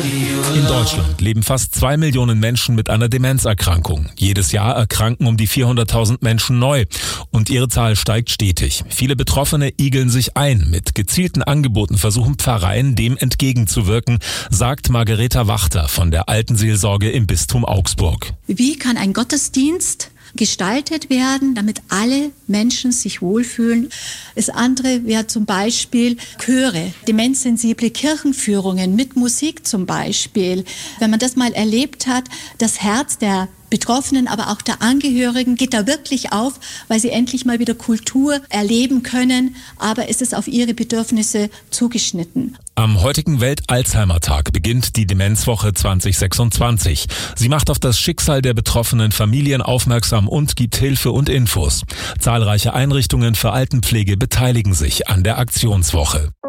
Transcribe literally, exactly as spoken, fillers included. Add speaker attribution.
Speaker 1: In Deutschland leben fast zwei Millionen Menschen mit einer Demenzerkrankung. Jedes Jahr erkranken um die vierhunderttausend Menschen neu. Und ihre Zahl steigt stetig. Viele Betroffene igeln sich ein. Mit gezielten Angeboten versuchen Pfarreien, dem entgegenzuwirken, sagt Margareta Wachter von der Altenseelsorge im Bistum Augsburg.
Speaker 2: Wie kann ein Gottesdienst gestaltet werden, damit alle Menschen sich wohlfühlen? Das andere wäre zum Beispiel Chöre, demenzsensible Kirchenführungen mit Musik zum Beispiel. Wenn man das mal erlebt hat, das Herz der Betroffenen, aber auch der Angehörigen geht da wirklich auf, weil sie endlich mal wieder Kultur erleben können, aber es ist auf ihre Bedürfnisse zugeschnitten.
Speaker 1: Am heutigen Welt-Alzheimer-Tag beginnt die Demenzwoche zwanzig sechsundzwanzig. Sie macht auf das Schicksal der betroffenen Familien aufmerksam und gibt Hilfe und Infos. Zahlreiche Einrichtungen für Altenpflege beteiligen sich an der Aktionswoche.